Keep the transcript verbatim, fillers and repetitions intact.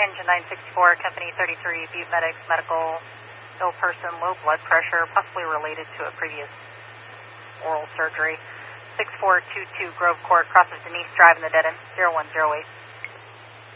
Engine nine sixty-four, Company thirty-three, Butte Medics, medical, ill person, low blood pressure, possibly related to a previous oral surgery. six four two two Grove Court, crosses Denise Drive in the dead end, zero one zero eight.